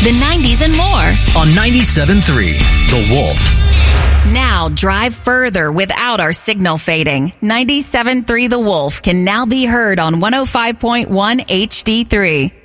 the 90s, and more. On 97.3, The Wolf. Now drive further without our signal fading. 97.3 The Wolf can now be heard on 105.1 HD3.